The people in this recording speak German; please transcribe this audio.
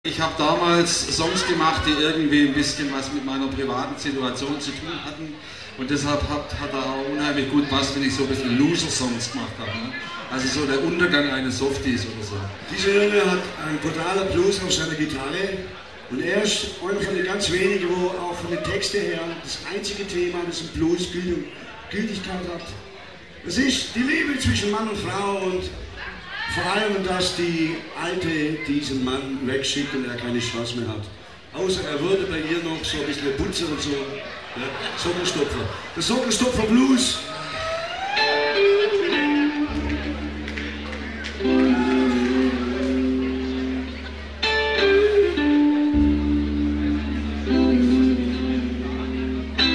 Ich habe damals Songs gemacht, die irgendwie ein bisschen was mit meiner privaten Situation zu tun hatten. Und deshalb hat er auch unheimlich gut passt, wenn ich so ein bisschen Loser-Songs gemacht habe. Ne? Also so der Untergang eines Softies oder so. Dieser Junge hat einen brutaler Blues auf seiner Gitarre. Und er ist einer von den ganz wenigen, wo auch von den Texten her das einzige Thema, das im Blues Gültigkeit hat. Das ist die Liebe zwischen Mann und Frau und vor allem, dass die Alte diesen Mann wegschickt und er keine Chance mehr hat. Außer er würde bei ihr noch so ein bisschen putzen und so. Ja, Sockelstopfer. Der Sockelstopfer Blues.